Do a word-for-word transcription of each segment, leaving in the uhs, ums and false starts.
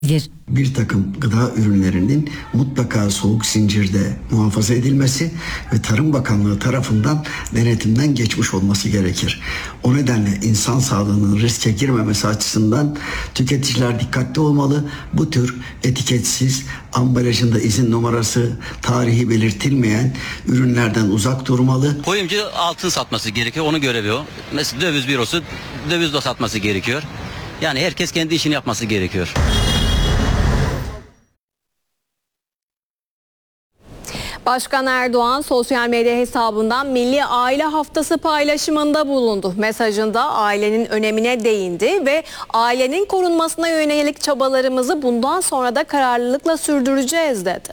Bir takım gıda ürünlerinin mutlaka soğuk zincirde muhafaza edilmesi ve Tarım Bakanlığı tarafından denetimden geçmiş olması gerekir. O nedenle insan sağlığının riske girmemesi açısından tüketiciler dikkatli olmalı. Bu tür etiketsiz, ambalajında izin numarası, tarihi belirtilmeyen ürünlerden uzak durmalı. Kuyumcu altın satması gerekiyor, onu görevi o. Mesela döviz bürosu döviz de satması gerekiyor. Yani herkes kendi işini yapması gerekiyor. Başkan Erdoğan sosyal medya hesabından Milli Aile Haftası paylaşımında bulundu. Mesajında ailenin önemine değindi ve ailenin korunmasına yönelik çabalarımızı bundan sonra da kararlılıkla sürdüreceğiz dedi.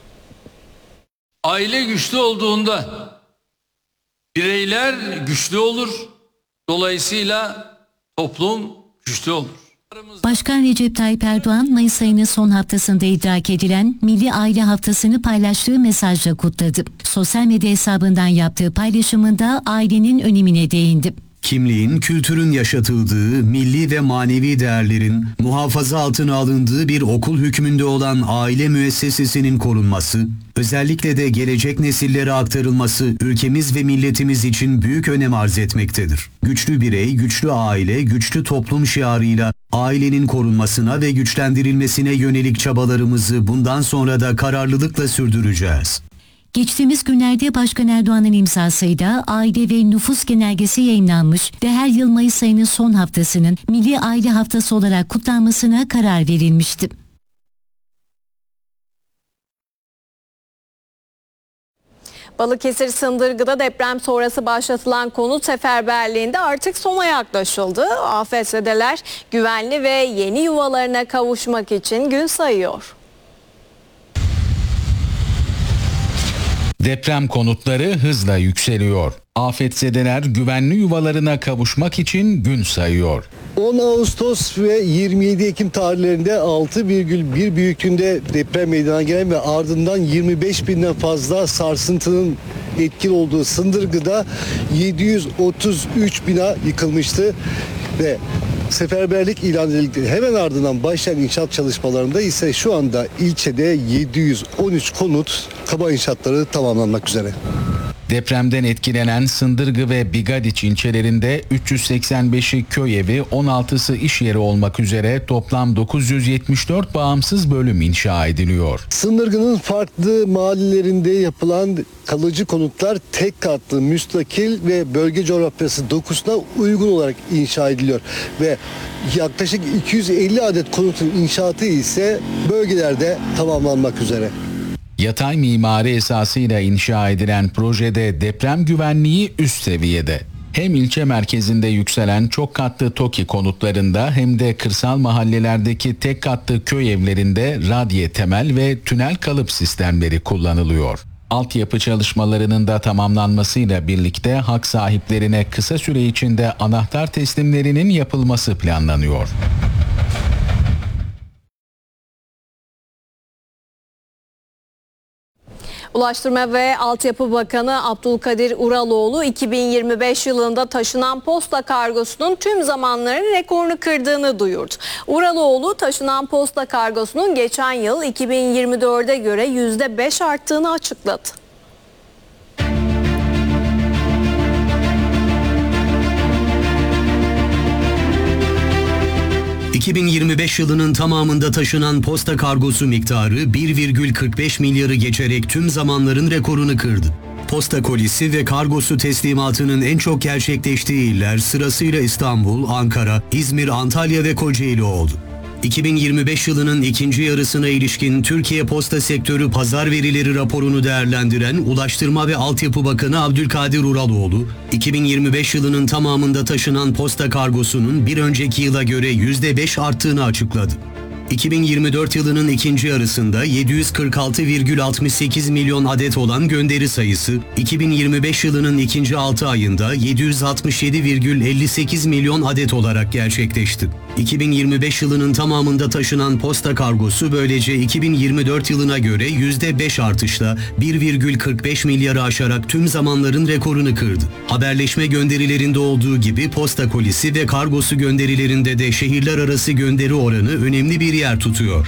Aile güçlü olduğunda bireyler güçlü olur. Dolayısıyla toplum güçlü olur. Başkan Recep Tayyip Erdoğan, Mayıs ayının son haftasında idrak edilen Milli Aile Haftası'nı paylaştığı mesajla kutladı. Sosyal medya hesabından yaptığı paylaşımında ailenin önemine değindi. Kimliğin, kültürün yaşatıldığı, milli ve manevi değerlerin muhafaza altına alındığı bir okul hükmünde olan aile müessesesinin korunması, özellikle de gelecek nesillere aktarılması ülkemiz ve milletimiz için büyük önem arz etmektedir. Güçlü birey, güçlü aile, güçlü toplum şiarıyla ailenin korunmasına ve güçlendirilmesine yönelik çabalarımızı bundan sonra da kararlılıkla sürdüreceğiz. Geçtiğimiz günlerde Başkan Erdoğan'ın imzasıyla Aile ve Nüfus Genelgesi yayımlanmış ve her yıl Mayıs ayının son haftasının Milli Aile Haftası olarak kutlanmasına karar verilmişti. Balıkesir Sındırgı'da deprem sonrası başlatılan konut seferberliğinde artık sona yaklaşıldı. Afetzedeler güvenli ve yeni yuvalarına kavuşmak için gün sayıyor. Deprem konutları hızla yükseliyor. Afetzedeler güvenli yuvalarına kavuşmak için gün sayıyor. on Ağustos ve yirmi yedi Ekim tarihlerinde altı virgül bir büyüklüğünde deprem meydana gelen ve ardından yirmi beş binden fazla sarsıntının etkili olduğu Sındırgı'da yedi yüz otuz üç bina yıkılmıştı ve seferberlik ilan edildi. Hemen ardından başlayan inşaat çalışmalarında ise şu anda ilçede yedi yüz on üç konut kaba inşaatları tamamlanmak üzere. Depremden etkilenen Sındırgı ve Bigadiç ilçelerinde üç yüz seksen beşi köy evi, on altısı iş yeri olmak üzere toplam dokuz yüz yetmiş dört bağımsız bölüm inşa ediliyor. Sındırgı'nın farklı mahallelerinde yapılan kalıcı konutlar tek katlı, müstakil ve bölge coğrafyası dokusuna uygun olarak inşa ediliyor ve yaklaşık iki yüz elli adet konutun inşaatı ise bölgelerde tamamlanmak üzere. Yatay mimari esasıyla inşa edilen projede deprem güvenliği üst seviyede. Hem ilçe merkezinde yükselen çok katlı TOKİ konutlarında hem de kırsal mahallelerdeki tek katlı köy evlerinde radye temel ve tünel kalıp sistemleri kullanılıyor. Altyapı çalışmalarının da tamamlanmasıyla birlikte hak sahiplerine kısa süre içinde anahtar teslimlerinin yapılması planlanıyor. Ulaştırma ve Altyapı Bakanı Abdülkadir Uraloğlu iki bin yirmi beş yılında taşınan posta kargosunun tüm zamanların rekorunu kırdığını duyurdu. Uraloğlu taşınan posta kargosunun geçen yıl iki bin yirmi dörde göre yüzde beş arttığını açıkladı. iki bin yirmi beş yılının tamamında taşınan posta kargosu miktarı bir virgül kırk beş milyarı geçerek tüm zamanların rekorunu kırdı. Posta kolisi ve kargosu teslimatının en çok gerçekleştiği iller sırasıyla İstanbul, Ankara, İzmir, Antalya ve Kocaeli oldu. iki bin yirmi beş yılının ikinci yarısına ilişkin Türkiye Posta Sektörü Pazar Verileri raporunu değerlendiren Ulaştırma ve Altyapı Bakanı Abdülkadir Uraloğlu, iki bin yirmi beş yılının tamamında taşınan posta kargosunun bir önceki yıla göre yüzde beş arttığını açıkladı. iki bin yirmi dört yılının ikinci yarısında yedi yüz kırk altı virgül altmış sekiz milyon adet olan gönderi sayısı, iki bin yirmi beş yılının ikinci altı ayında yedi yüz altmış yedi virgül elli sekiz milyon adet olarak gerçekleşti. iki bin yirmi beş yılının tamamında taşınan posta kargosu böylece iki bin yirmi dört yılına göre yüzde beş artışla bir virgül kırk beş milyarı aşarak tüm zamanların rekorunu kırdı. Haberleşme gönderilerinde olduğu gibi posta kolisi ve kargosu gönderilerinde de şehirler arası gönderi oranı önemli bir yer tutuyor.